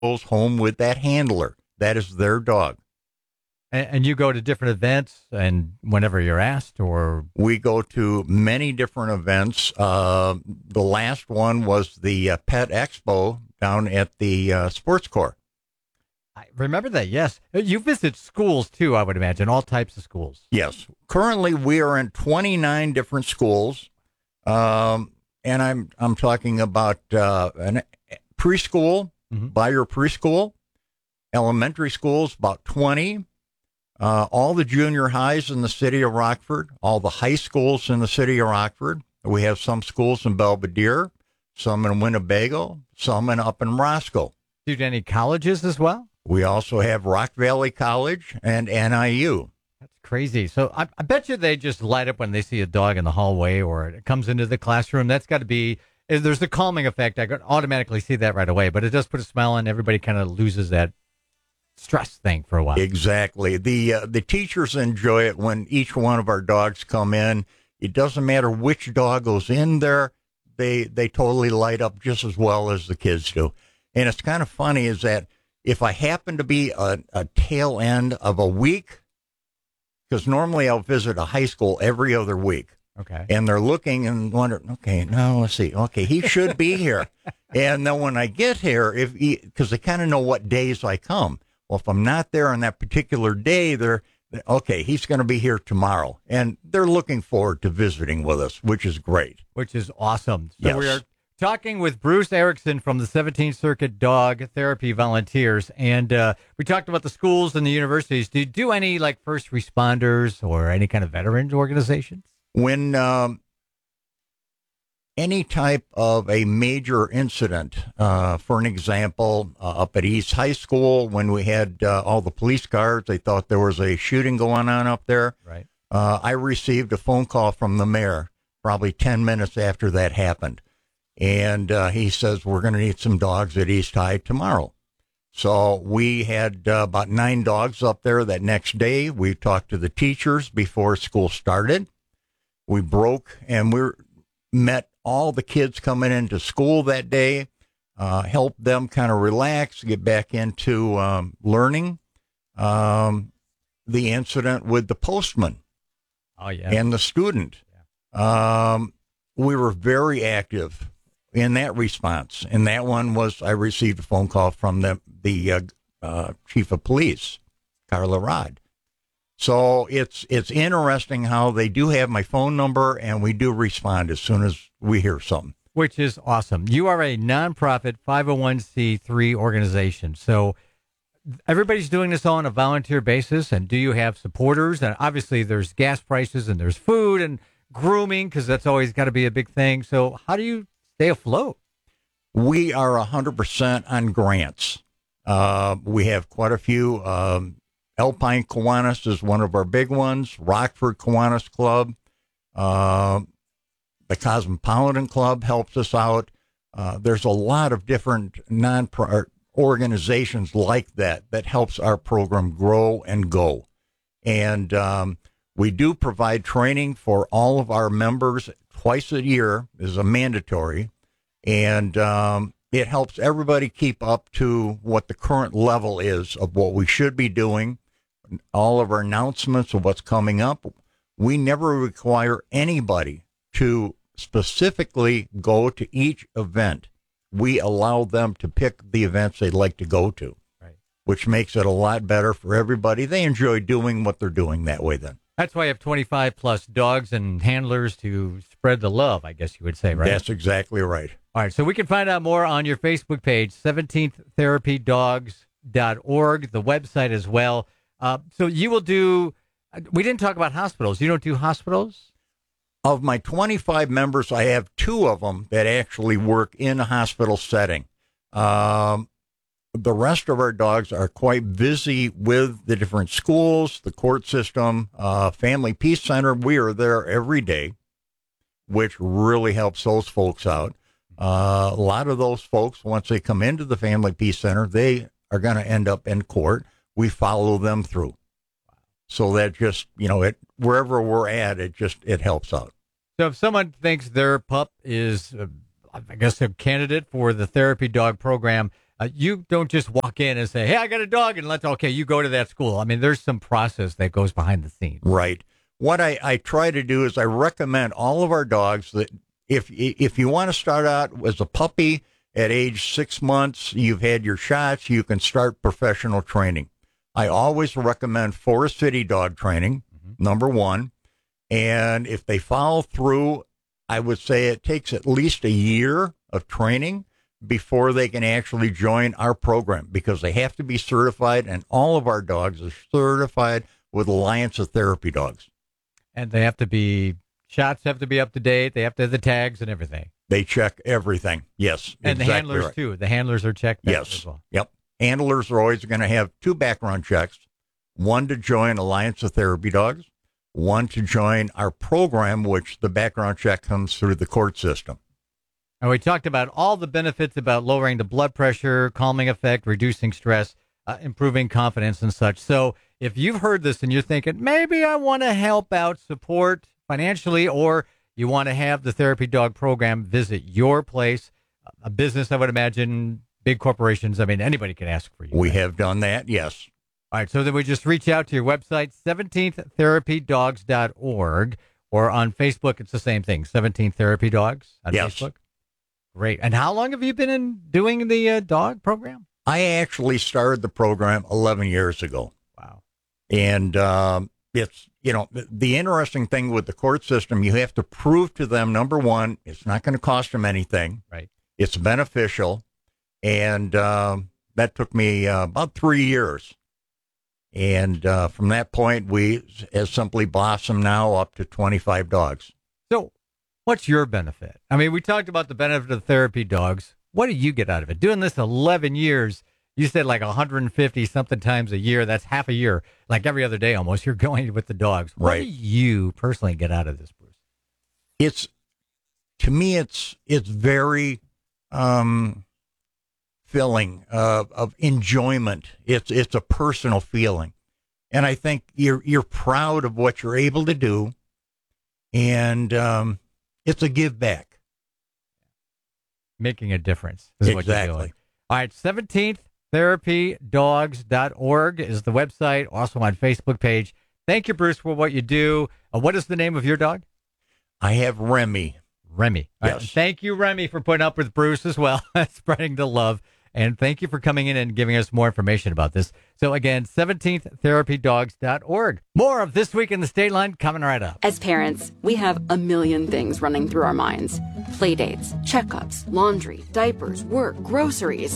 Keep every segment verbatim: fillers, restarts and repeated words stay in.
goes home with that handler. That is their dog. And, and you go to different events and whenever you're asked, or we go to many different events. Uh, the last one was the uh, Pet Expo down at the uh, Sports Corps. I remember that. Yes, you visit schools too. I would imagine all types of schools. Yes, currently we are in twenty-nine different schools, um, and I'm I'm talking about uh, an preschool, mm-hmm. Buyer preschool, elementary schools about twenty. Uh, all the junior highs in the city of Rockford, all the high schools in the city of Rockford. We have some schools in Belvedere, some in Winnebago, some in up in Roscoe. Do you do any colleges as well? We also have Rock Valley College and N I U. That's crazy. So I, I bet you they just light up when they see a dog in the hallway or it comes into the classroom. That's got to be, there's a calming effect. I could automatically see that right away, but it does put a smile on. Everybody kind of loses that stress thing for a while. Exactly. The uh, the teachers enjoy it when each one of our dogs come in. It doesn't matter which dog goes in there. They they totally light up just as well as the kids do. And it's kind of funny is that if I happen to be a, a tail end of a week, because normally I'll visit a high school every other week. Okay. And they're looking and wondering, okay, now let's see. Okay, he should be here. And then when I get here, if because they kind of know what days I come. Well, if I'm not there on that particular day, they're, okay, he's going to be here tomorrow. And they're looking forward to visiting with us, which is great. Which is awesome. So yes. we are talking with Bruce Erickson from the seventeenth Circuit Dog Therapy Volunteers. And uh, we talked about the schools and the universities. Do you do any like first responders or any kind of veterans organizations? When um, any type of a major incident, uh, for an example, uh, up at East High School, when we had uh, all the police cars, they thought there was a shooting going on up there. Right. Uh, I received a phone call from the mayor probably ten minutes after that happened. And uh, he says, we're going to need some dogs at East High tomorrow. So we had uh, about nine dogs up there that next day. We talked to the teachers before school started. We broke and we met all the kids coming into school that day, uh, helped them kind of relax, get back into um, learning. Um, the incident with the postman oh, yeah. and the student. Yeah. Um, we were very active in that response. And that one was, I received a phone call from the, the uh, uh, chief of police, Carla Rod. So it's it's interesting how they do have my phone number, and we do respond as soon as we hear something. Which is awesome. You are a nonprofit five oh one c three organization. So everybody's doing this all on a volunteer basis. And do you have supporters? And obviously there's gas prices and there's food and grooming, because that's always got to be a big thing. So how do you stay afloat? We are one hundred percent on grants. Uh, we have quite a few. Um, Alpine Kiwanis is one of our big ones. Rockford Kiwanis Club. Uh, the Cosmopolitan Club helps us out. Uh, there's a lot of different non organizations like that that helps our program grow and go. And um, we do provide training for all of our members twice a year is a mandatory. And um, it helps everybody keep up to what the current level is of what we should be doing. All of our announcements of what's coming up. We never require anybody to specifically go to each event. We allow them to pick the events they'd like to go to, right, which makes it a lot better for everybody. They enjoy doing what they're doing that way then. That's why you have twenty-five plus dogs and handlers to spread the love, I guess you would say, right? That's exactly right. All right, so we can find out more on your Facebook page, seventeenth therapy dogs dot org, the website as well. Uh, so you will do, we didn't talk about hospitals. You don't do hospitals? Of my twenty-five members, I have two of them that actually work in a hospital setting. Um, the rest of our dogs are quite busy with the different schools, the court system, uh, Family Peace Center. We are there every day, which really helps those folks out. Uh, a lot of those folks, once they come into the Family Peace Center, they are going to end up in court. We follow them through. So that just, you know, it wherever we're at, it just, it helps out. So if someone thinks their pup is, uh, I guess, a candidate for the therapy dog program, Uh, you don't just walk in and say, hey, I got a dog, and let's, okay, you go to that school. I mean, there's some process that goes behind the scenes. Right. What I, I try to do is I recommend all of our dogs that if if you want to start out as a puppy at age six months, you've had your shots, you can start professional training. I always recommend Forest City dog training, mm-hmm. number one. And if they follow through, I would say it takes at least a year of training before they can actually join our program, because they have to be certified, and all of our dogs are certified with Alliance of Therapy Dogs. And they have to be, shots have to be up to date. They have to have the tags and everything. They check everything. Yes. And exactly the handlers, right. too. The handlers are checked. Yes. As well. Yep. Handlers are always going to have two background checks, one to join Alliance of Therapy Dogs, one to join our program, which the background check comes through the court system. And we talked about all the benefits about lowering the blood pressure, calming effect, reducing stress, uh, improving confidence and such. So if you've heard this and you're thinking, maybe I want to help out, support financially, or you want to have the Therapy Dog program visit your place, a business, I would imagine, big corporations, I mean, anybody can ask for you. We right? have done that, yes. All right, so then we just reach out to your website, seventeenth therapy dogs dot org, or on Facebook, it's the same thing, seventeenth Therapy Dogs on yes. Facebook. Great. And how long have you been in doing the uh, dog program? I actually started the program eleven years ago. Wow. And um, it's, you know, the, the interesting thing with the court system, you have to prove to them, number one, it's not going to cost them anything. Right. It's beneficial. And um, that took me uh, about three years. And uh, from that point, we has simply blossomed now up to twenty-five dogs. So what's your benefit? I mean, we talked about the benefit of Therapy Dogs. What do you get out of it? Doing this eleven years, you said like one hundred fifty something times a year. That's half a year, like every other day almost. You're going with the dogs. What right. do you personally get out of this, Bruce? It's, to me, it's it's very um, filling uh, of enjoyment. It's it's a personal feeling, and I think you're you're proud of what you're able to do, and um, it's a give back. Making a difference is exactly. what you're doing. All right, seventeenth therapy dogs dot org is the website, also on Facebook page. Thank you, Bruce, for what you do. Uh, what is the name of your dog? I have Remy. Remy. Yes. Right, thank you, Remy, for putting up with Bruce as well, spreading the love. And thank you for coming in and giving us more information about this. So again, seventeenth therapy dogs dot org. More of This Week in the State Line coming right up. As parents, we have a million things running through our minds. Playdates, checkups, laundry, diapers, work, groceries.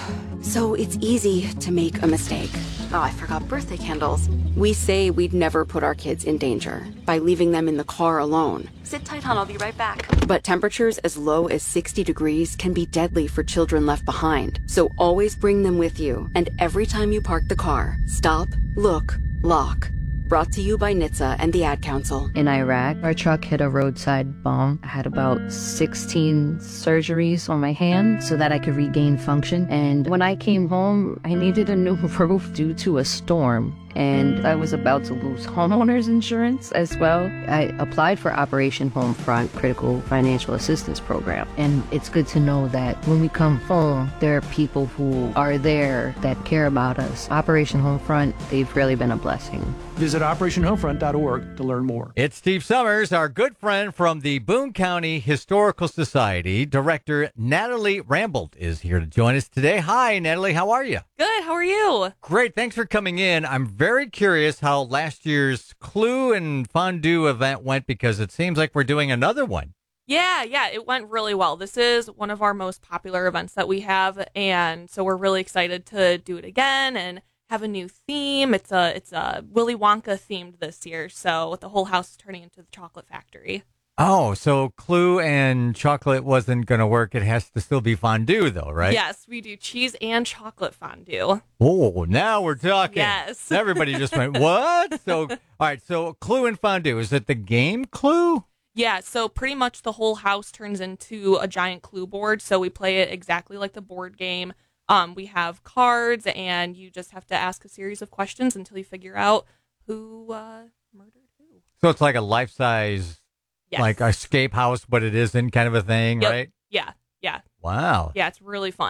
So it's easy to make a mistake. Oh, I forgot birthday candles. We say we'd never put our kids in danger by leaving them in the car alone. Sit tight, hon. I'll be right back. But temperatures as low as sixty degrees can be deadly for children left behind. So always bring them with you. And every time you park the car, stop, look, lock. Brought to you by N H T S A and the Ad Council. In Iraq, our truck hit a roadside bomb. I had about sixteen surgeries on my hand so that I could regain function. And when I came home, I needed a new roof due to a storm. And I was about to lose homeowners insurance as well. I applied for Operation Homefront Critical Financial Assistance Program. And it's good to know that when we come home, there are people who are there that care about us. Operation Homefront, they've really been a blessing. Visit operation homefront dot org to learn more. It's Steve Summers, our good friend from the Boone County Historical Society. Director Natalie Rambold is here to join us today. Hi, Natalie. How are you? Good. How are you? Great. Thanks for coming in. I'm very curious how last year's Clue and Fondue event went, because it seems like we're doing another one. Yeah, yeah, it went really well. This is one of our most popular events that we have, and so we're really excited to do it again and have a new theme. It's a it's a Willy Wonka themed this year, so the whole house is turning into the chocolate factory. Oh, so Clue and chocolate wasn't going to work. It has to still be fondue, though, right? Yes, we do cheese and chocolate fondue. Oh, now we're talking. Yes. Everybody just went, what? So, all right, so Clue and Fondue, is it the game Clue? Yeah, so pretty much the whole house turns into a giant Clue board, so we play it exactly like the board game. Um, we have cards, and you just have to ask a series of questions until you figure out who uh, murdered who. So it's like a life-size, yes. like escape house, but it isn't kind of a thing, Yep. right? Yeah, yeah. Wow. Yeah, it's really fun. It's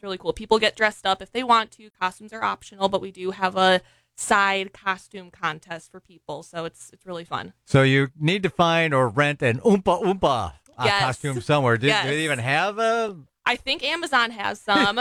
It's really cool. People get dressed up if they want to. Costumes are optional, but we do have a side costume contest for people, so it's it's really fun. So you need to find or rent an Oompa Oompa uh, Yes. costume somewhere. Do, Yes. do they even have a? I think Amazon has some.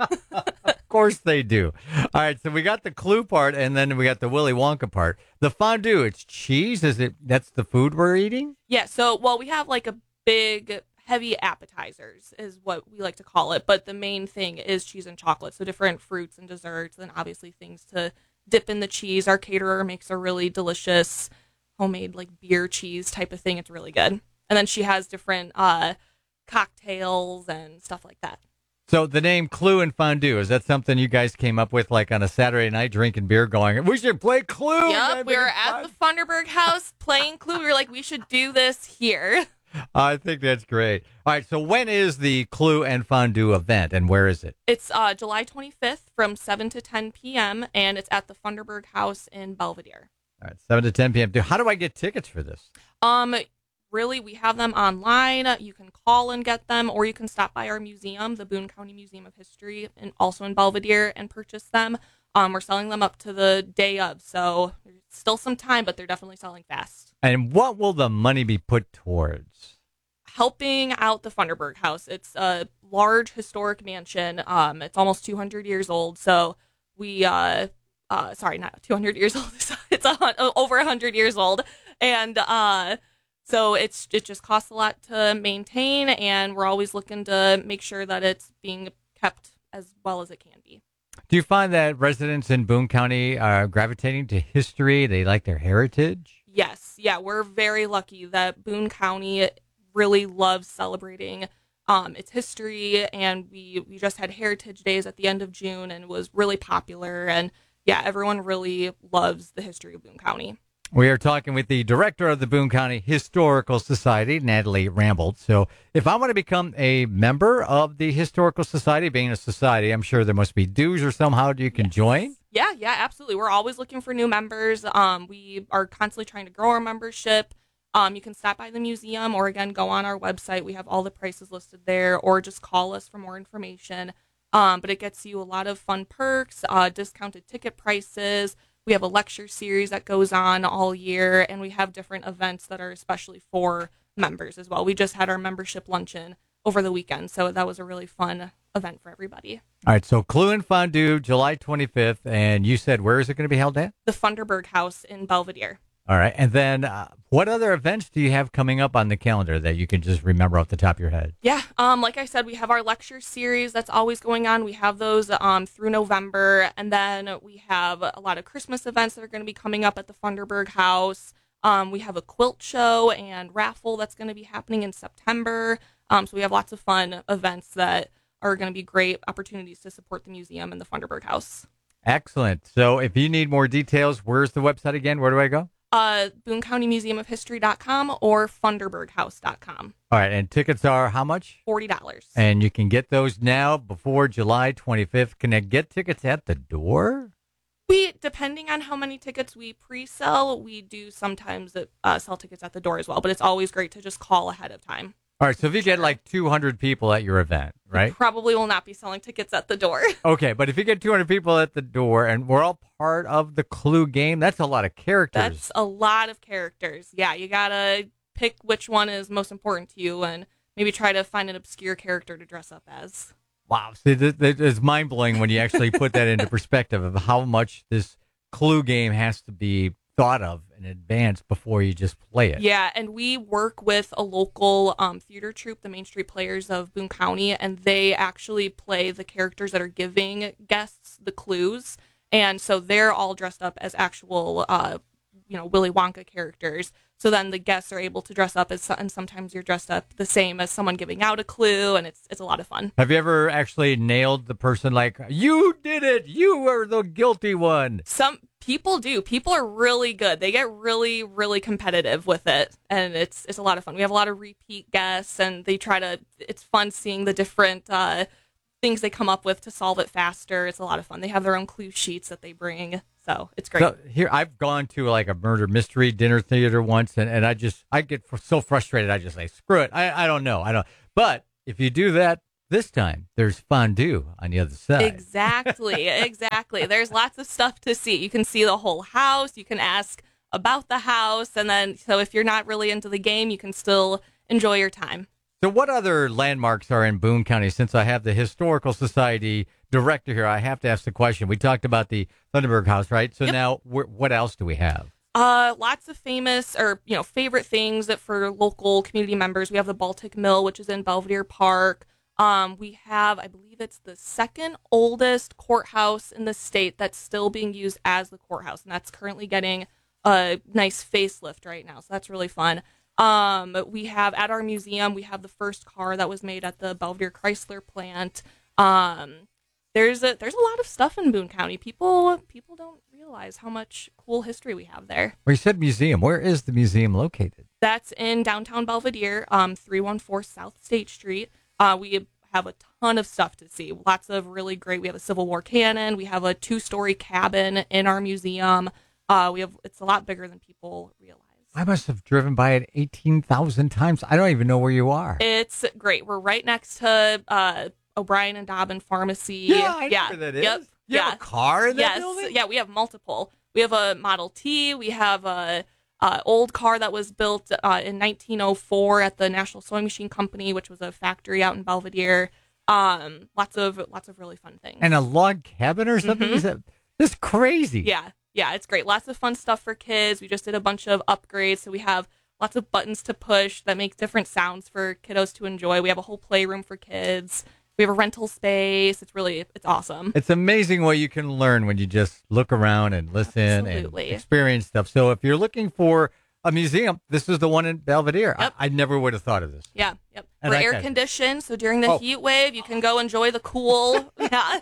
Of course they do. All right, so we got the Clue part, and then we got the Willy Wonka part. The fondue, it's cheese. Is it? That's the food we're eating. Yeah, so, well, we have like a big, heavy appetizers is what we like to call it. But the main thing is cheese and chocolate. So different fruits and desserts, and obviously things to dip in the cheese. Our caterer makes a really delicious homemade like beer cheese type of thing. It's really good. And then she has different uh, cocktails and stuff like that. So the name Clue and Fondue, is that something you guys came up with like on a Saturday night drinking beer going, we should play Clue? Yep, we were at the Funderburg house playing Clue. We were like, we should do this here. I think that's great. All right, so when is the Clue and Fondue event, and where is it? It's uh, July twenty-fifth from seven to ten p.m., and it's at the Funderburg house in Belvedere. All right, seven to ten p.m. How do I get tickets for this? Um, really, we have them online. You can call and get them, or you can stop by our museum, the Boone County Museum of History, and also in Belvedere, and purchase them. Um, we're selling them up to the day of, so there's still some time, but they're definitely selling fast. And what will the money be put towards? Helping out the Funderburg House. It's a large historic mansion. Um, it's almost two hundred years old, so we, uh, uh, sorry, not two hundred years old. It's a, hun- over one hundred years old, and uh, so it's it just costs a lot to maintain, and we're always looking to make sure that it's being kept as well as it can be. Do you find that residents in Boone County are gravitating to history? They like their heritage? Yes, yeah, we're very lucky that Boone County really loves celebrating um, its history, and we we just had Heritage Days at the end of June, and it was really popular, and yeah, everyone really loves the history of Boone County. We are talking with the director of the Boone County Historical Society, Natalie Rambold. So if I want to become a member of the Historical Society, being a society, I'm sure there must be dues or somehow you can join. Yeah, yeah, absolutely. We're always looking for new members. Um, we are constantly trying to grow our membership. Um, you can stop by the museum or, again, go on our website. We have all the prices listed there, or just call us for more information. Um, but it gets you a lot of fun perks, uh, discounted ticket prices. We have a lecture series that goes on all year, and we have different events that are especially for members as well. We just had our membership luncheon over the weekend, so that was a really fun event for everybody. All right, so Clue and Fondue, July twenty-fifth, and you said where is it going to be held at? The Funderburg House in Belvedere. All right, and then uh, what other events do you have coming up on the calendar that you can just remember off the top of your head? Yeah, um, like I said, we have our lecture series that's always going on. We have those um, through November, and then we have a lot of Christmas events that are going to be coming up at the Funderburg House. Um, we have a quilt show and raffle that's going to be happening in September. Um, so we have lots of fun events that are going to be great opportunities to support the museum and the Funderburg House. Excellent. So if you need more details, where's the website again? Where do I go? Uh, Boone County Museum of History dot com or Funderburg House dot com. All right, and tickets are how much? forty dollars. And you can get those now before July twenty-fifth. Can I get tickets at the door? We, depending on how many tickets we pre-sell, we do sometimes uh, sell tickets at the door as well, but it's always great to just call ahead of time. All right, so if you get like two hundred people at your event, right? Probably will not be selling tickets at the door. Okay, but if you get two hundred people at the door and we're all part of the Clue game, that's a lot of characters. That's a lot of characters. Yeah, you gotta pick which one is most important to you and maybe try to find an obscure character to dress up as. Wow, see, this, this is mind-blowing when you actually put that into perspective of how much this Clue game has to be thought of in advance before you just play it. Yeah, and we work with a local um, theater troupe, the Main Street Players of Boone County, and they actually play the characters that are giving guests the clues. And so they're all dressed up as actual, uh, you know, Willy Wonka characters. So then the guests are able to dress up as, and sometimes you're dressed up the same as someone giving out a clue, and it's it's a lot of fun. Have you ever actually nailed the person like, you did it, you are the guilty one? Some people do. People are really good. They get really, really competitive with it, and it's it's a lot of fun. We have a lot of repeat guests, and they try to, it's fun seeing the different uh, things they come up with to solve it faster. It's a lot of fun. They have their own clue sheets that they bring. So it's great. So here, I've gone to like a murder mystery dinner theater once, and, and I just, I get so frustrated. I just say, screw it. I, I don't know. I don't. But if you do that this time there's fondue on the other side. Exactly, exactly. There's lots of stuff to see. You can see the whole house. You can ask about the house. And then, so if you're not really into the game, you can still enjoy your time. So what other landmarks are in Boone County? Since I have the Historical Society director here, I have to ask the question. We talked about the Thunderberg House, right? So Yep. now wh- what else do we have? Uh, lots of famous or, you know, favorite things that for local community members. We have the Baltic Mill, which is in Belvedere Park. Um, we have, I believe it's the second oldest courthouse in the state that's still being used as the courthouse. And that's currently getting a nice facelift right now. So that's really fun. Um, we have at our museum, we have the first car that was made at the Belvedere Chrysler plant. Um, there's a, there's a lot of stuff in Boone County. People, people don't realize how much cool history we have there. Well, you said museum. Where is the museum located? That's in downtown Belvedere, um, three one four South State Street. Uh, we have a ton of stuff to see. Lots of really great. We have a Civil War cannon. We have a two-story cabin in our museum. Uh, we have, it's a lot bigger than people realize. I must have driven by it eighteen thousand times. I don't even know where you are. It's great. We're right next to uh, O'Brien and Dobbin Pharmacy. Yeah, I know yeah. where that is. Yep. You yeah. have a car in that yes. building? Yeah, we have multiple. We have a Model T. We have a uh, old car that was built uh, in nineteen oh four at the National Sewing Machine Company, which was a factory out in Belvedere. Um, lots of lots of really fun things. And a log cabin or something? Mhm. Is that, this is crazy. Yeah, yeah, it's great. Lots of fun stuff for kids. We just did a bunch of upgrades, so we have lots of buttons to push that make different sounds for kiddos to enjoy. We have a whole playroom for kids. We have a rental space. It's really, it's awesome. It's amazing what you can learn when you just look around and listen Absolutely. and experience stuff. So if you're looking for a museum, this is the one in Belvedere. Yep. I, I never would have thought of this. Yeah, yep. And We're I air can- conditioned, so during the Oh. heat wave, you can go enjoy the cool. Yeah.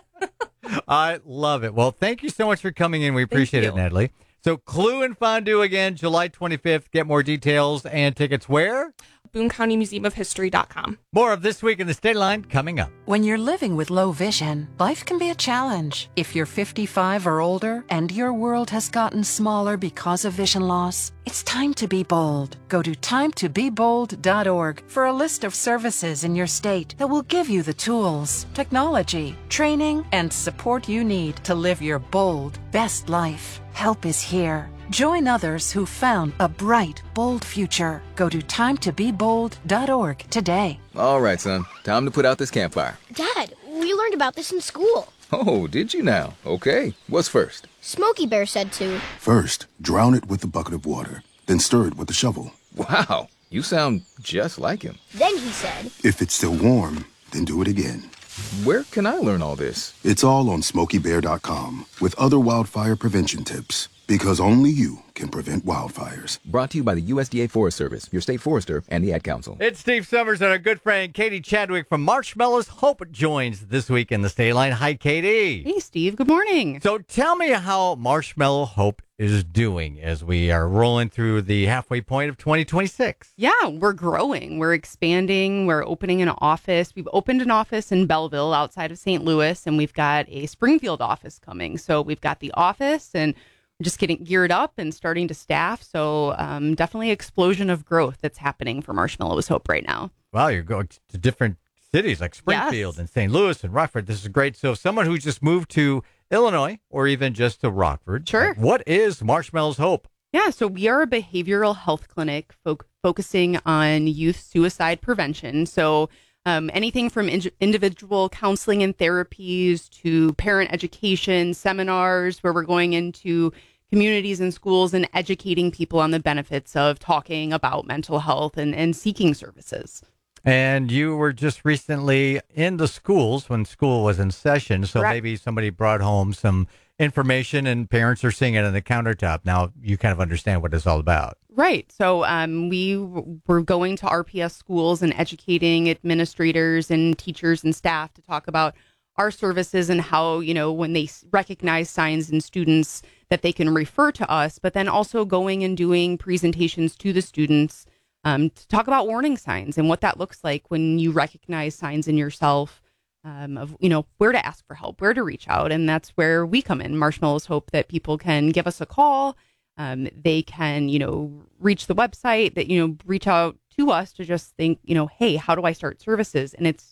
I love it. Well, thank you so much for coming in. We appreciate it, you. Natalie. So Clue and Fondue again, July twenty-fifth. Get more details and tickets where? Boone County Museum of History dot com. More of This Week in the State Line coming up. When you're living with low vision, life can be a challenge. If you're fifty-five or older and your world has gotten smaller because of vision loss, it's time to be bold. Go to time to be bold dot org for a list of services in your state that will give you the tools, technology, training, and support you need to live your bold, best life. Help is here. Join others who found a bright, bold future. Go to time to be bold dot org today. All right, son. Time to put out this campfire. Dad, we learned about this in school. Oh, did you now? Okay. What's first? Smokey Bear said to. First, drown it with a bucket of water, then stir it with a shovel. Wow. You sound just like him. Then he said. If it's still warm, then do it again. Where can I learn all this? It's all on smokey bear dot com with other wildfire prevention tips. Because only you can prevent wildfires. Brought to you by the U S D A Forest Service, your state forester, and the Ad Council. It's Steve Summers and our good friend Katie Chadwick from Marshmallows Hope joins This Week in the State Line. Hi, Katie. Hey, Steve. Good morning. So tell me how Marshmallow Hope is doing as we are rolling through the halfway point of twenty twenty-six. Yeah, we're growing. We're expanding. We're opening an office. We've opened an office in Belleville outside of Saint Louis, and we've got a Springfield office coming. So we've got the office and just getting geared up and starting to staff. So um, definitely explosion of growth that's happening for Marshmallows Hope right now. Wow, you're going to different cities like Springfield Yes. and Saint Louis and Rockford. This is great. So if someone who just moved to Illinois or even just to Rockford, Sure. what is Marshmallows Hope? Yeah, so we are a behavioral health clinic fo- focusing on youth suicide prevention. So um, anything from in- individual counseling and therapies to parent education seminars where we're going into communities and schools and educating people on the benefits of talking about mental health and, and seeking services. And you were just recently in the schools when school was in session. So Correct. maybe somebody brought home some information and parents are seeing it on the countertop. Now you kind of understand what it's all about. Right. So um, we w- were going to R P S schools and educating administrators and teachers and staff to talk about our services and how, you know, when they s- recognize signs in students that they can refer to us, but then also going and doing presentations to the students um, to talk about warning signs and what that looks like when you recognize signs in yourself um, of, you know, where to ask for help, where to reach out. And that's where we come in. Marshmallows hope that people can give us a call. Um, they can, you know, reach the website, that, you know, reach out to us to just think, you know, hey, how do I start services? And it's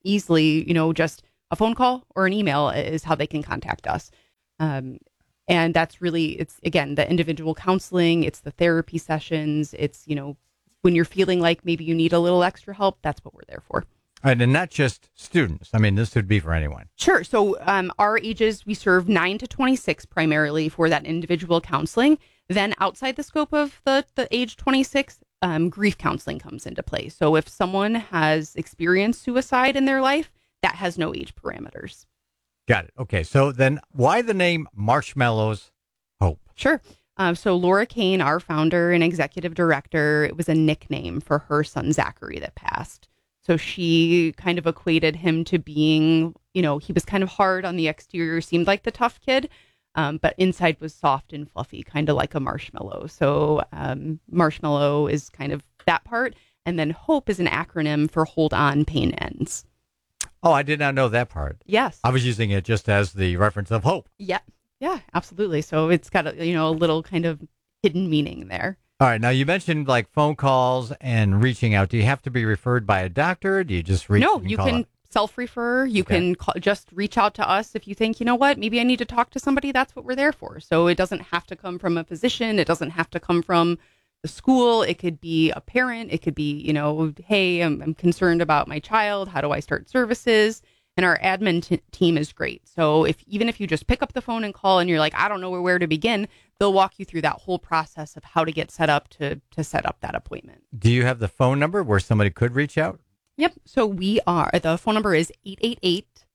easily, you know, just a phone call or an email is how they can contact us. Um, and that's really, it's again, the individual counseling, it's the therapy sessions, it's, you know, when you're feeling like maybe you need a little extra help, that's what we're there for. All right, and not just students. I mean, this would be for anyone. Sure. So um, our ages, we serve nine to twenty-six primarily for that individual counseling. Then outside the scope of the, the age twenty-six, um, grief counseling comes into play. So if someone has experienced suicide in their life, that has no age parameters. Got it. Okay, so then why the name Marshmallows Hope? Sure. Um, so Laura Kane, our founder and executive director, it was a nickname for her son Zachary that passed. So she kind of equated him to being, you know, he was kind of hard on the exterior, seemed like the tough kid, um, but inside was soft and fluffy, kind of like a marshmallow. So um, marshmallow is kind of that part. And then HOPE is an acronym for Hold On, Pain Ends. Oh, I did not know that part. Yes. I was using it just as the reference of hope. Yeah. Yeah, absolutely. So it's got a, you know, a little kind of hidden meaning there. All right. Now, you mentioned like phone calls and reaching out. Do you have to be referred by a doctor? Or do you just reach? No, and you call can it? self-refer. You Okay. can call, just reach out to us if you think, you know what, maybe I need to talk to somebody. That's what we're there for. So it doesn't have to come from a physician. It doesn't have to come from the school. It could be a parent. It could be, you know, hey, I'm, I'm concerned about my child. How do I start services? And our admin t- team is great. So if even if you just pick up the phone and call and you're like, I don't know where, where to begin, they'll walk you through that whole process of how to get set up to to set up that appointment. Do you have the phone number where somebody could reach out? Yep. So we are, the phone number is eight eight eight,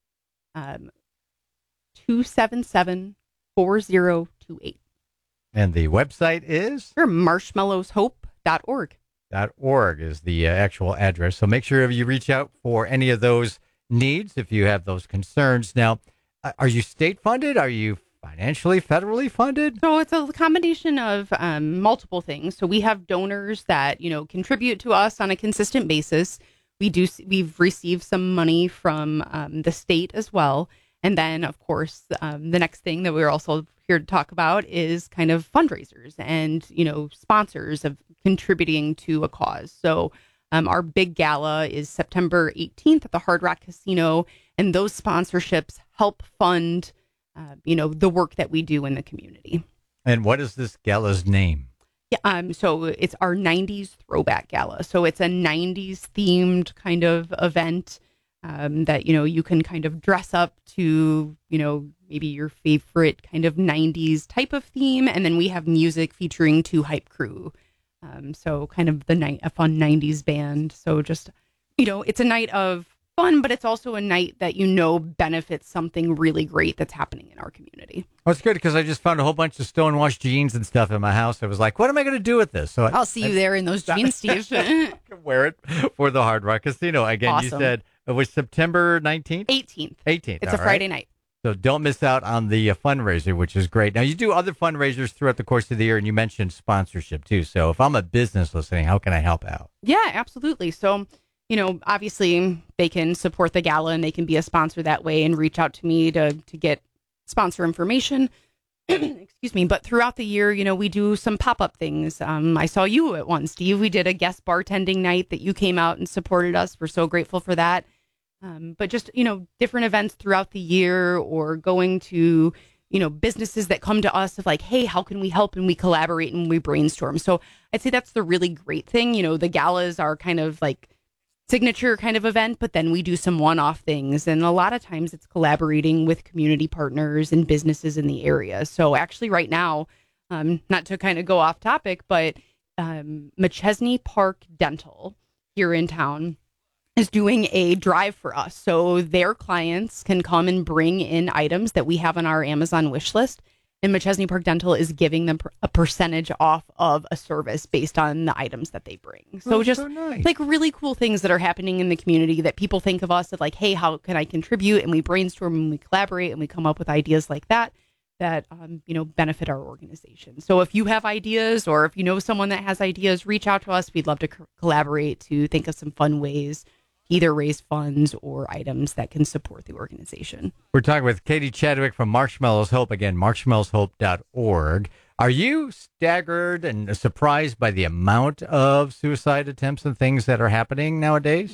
two seven seven, four zero two eight. And the website is? Sure, marshmallows hope dot org. Dot .org is the uh, actual address. So make sure you reach out for any of those needs if you have those concerns. Now, uh, are you state funded? Are you financially, federally funded? So it's a combination of um, multiple things. So we have donors that, you know, contribute to us on a consistent basis. We do, we've received some money from um, the state as well. And then, of course, um, the next thing that we're also here to talk about is kind of fundraisers and, you know, sponsors of contributing to a cause. So Um, our big gala is September eighteenth at the Hard Rock Casino, and those sponsorships help fund, uh, you know, the work that we do in the community. And what is this gala's name? Yeah, um, so it's our nineties Throwback Gala. So it's a nineties themed kind of event um, that, you know, you can kind of dress up to, you know, maybe your favorite kind of nineties type of theme. And then we have music featuring two hype crew. Um, so kind of the night, a fun nineties band. So just, you know, it's a night of fun, but it's also a night that, you know, benefits something really great that's happening in our community. Oh, it's good because I just found a whole bunch of stonewashed jeans and stuff in my house. I was like, what am I going to do with this? So I, I'll see you I, there in those jeans, Steve. I can wear it for the Hard Rock Casino. Again, Awesome. You said it was September nineteenth? eighteenth. eighteenth. It's all a Friday right. night. So don't miss out on the uh, fundraiser, which is great. Now, you do other fundraisers throughout the course of the year, and you mentioned sponsorship, too. So if I'm a business listening, how can I help out? Yeah, absolutely. So, you know, obviously they can support the gala and they can be a sponsor that way and reach out to me to, to get sponsor information. Excuse me. But throughout the year, you know, we do some pop-up things. Um, I saw you at one, Steve. We did a guest bartending night that you came out and supported us. We're so grateful for that. Um, but just, you know, different events throughout the year or going to, you know, businesses that come to us of like, hey, how can we help? And we collaborate and we brainstorm. So I'd say that's the really great thing. You know, the galas are kind of like signature kind of event, but then we do some one-off things. And a lot of times it's collaborating with community partners and businesses in the area. So actually right now, um, not to kind of go off topic, but um, McChesney Park Dental here in town is doing a drive for us. So their clients can come and bring in items that we have on our Amazon wish list. And McChesney Park Dental is giving them a percentage off of a service based on the items that they bring. So Oh, just so nice. like really cool things that are happening in the community that people think of us as like, hey, how can I contribute? And we brainstorm and we collaborate and we come up with ideas like that that, um, you know, benefit our organization. So if you have ideas or if you know someone that has ideas, reach out to us. We'd love to co- collaborate to think of some fun ways either raise funds or items that can support the organization. We're talking with Katie Chadwick from Marshmallows Hope. Again, marshmallows hope dot org. Are you staggered and surprised by the amount of suicide attempts and things that are happening nowadays?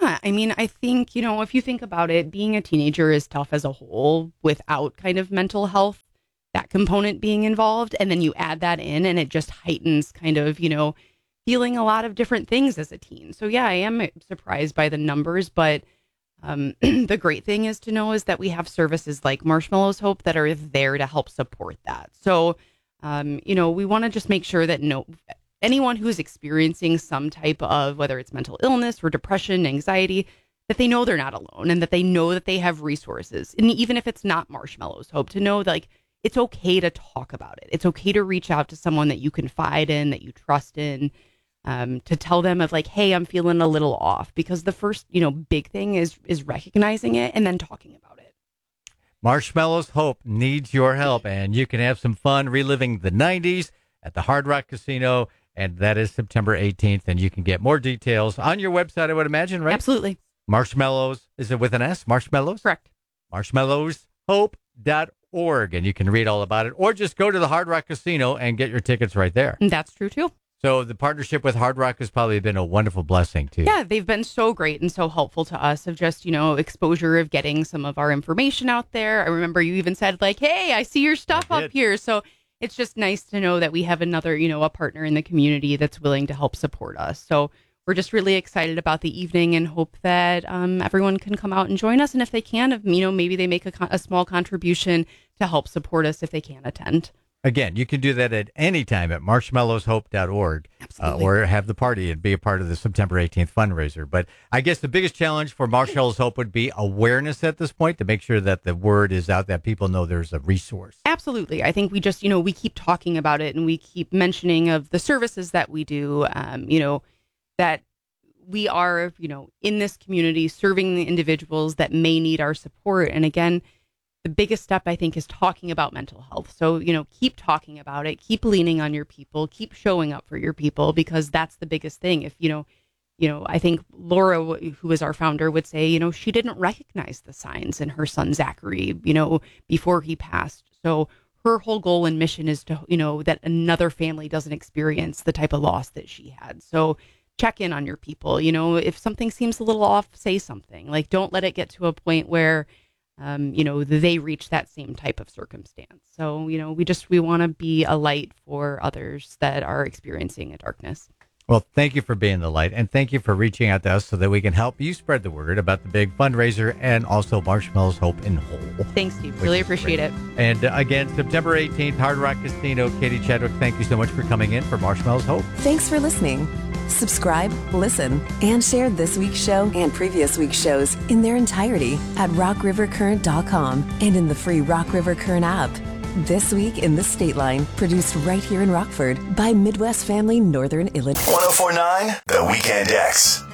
Yeah, I mean, I think, you know, if you think about it, being a teenager is tough as a whole without kind of mental health, that component being involved. And then you add that in and it just heightens kind of, you know, feeling a lot of different things as a teen. So yeah, I am surprised by the numbers, but um, the great thing is to know is that we have services like Marshmallows Hope that are there to help support that. So, um, you know, we want to just make sure that no anyone who is experiencing some type of, whether it's mental illness or depression, anxiety, that they know they're not alone and that they know that they have resources. And even if it's not Marshmallows Hope, to know that, like, it's okay to talk about it. It's okay to reach out to someone that you confide in, that you trust in, um, to tell them of like, hey, I'm feeling a little off. Because the first, you know, big thing is is recognizing it and then talking about it. Marshmallows Hope needs your help, and you can have some fun reliving the nineties at the Hard Rock Casino. And that is September eighteenth. And you can get more details on your website, I would imagine, right? Absolutely. Marshmallows, is it with an S? Marshmallows? Correct. marshmallows hope dot org. And you can read all about it. Or just go to the Hard Rock Casino and get your tickets right there. And that's true, too. So the partnership with Hard Rock has probably been a wonderful blessing, too. Yeah, they've been so great and so helpful to us of just, you know, exposure of getting some of our information out there. I remember you even said, like, hey, I see your stuff up here. So it's just nice to know that we have another, you know, a partner in the community that's willing to help support us. So we're just really excited about the evening and hope that um, everyone can come out and join us. And if they can, if, you know, maybe they make a, con- a small contribution to help support us if they can attend. Again, you can do that at any time at marshmallows hope dot org uh, or have the party and be a part of the September eighteenth fundraiser. But I guess the biggest challenge for Marshmallows Hope would be awareness at this point to make sure that the word is out, that people know there's a resource. Absolutely. I think we just, you know, we keep talking about it and we keep mentioning of the services that we do, um, you know, that we are, you know, in this community serving the individuals that may need our support. And again, the biggest step, I think, is talking about mental health. So, you know, keep talking about it, keep leaning on your people, keep showing up for your people, because that's the biggest thing. If, you know, you know, I think Laura, who is our founder, would say, you know, she didn't recognize the signs in her son, Zachary, you know, before he passed. So her whole goal and mission is to, you know, that another family doesn't experience the type of loss that she had. So check in on your people. You know, if something seems a little off, say something. Like, don't let it get to a point where Um, you know, they reach that same type of circumstance. So, you know, we just, we want to be a light for others that are experiencing a darkness. Well, thank you for being the light, and thank you for reaching out to us so that we can help you spread the word about the big fundraiser and also Marshmallows Hope in whole. Thanks, Steve. Really appreciate it. And uh, again, September eighteenth, Hard Rock Casino. Katie Chadwick, thank you so much for coming in for Marshmallows Hope. Thanks for listening. Subscribe, listen, and share this week's show and previous week's shows in their entirety at rock river current dot com and in the free Rock River Current app. This Week in the State Line, produced right here in Rockford by Midwest Family Northern Illinois. ten forty-nine The Weekend X.